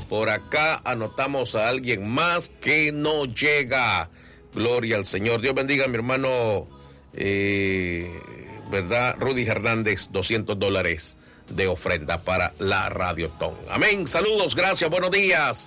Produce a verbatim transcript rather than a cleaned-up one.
Por acá anotamos a alguien más que no llega. Gloria al Señor. Dios bendiga a mi hermano, eh, ¿verdad? Rudy Hernández, doscientos dólares de ofrenda para la Radiotón. Amén. Saludos, gracias, buenos días.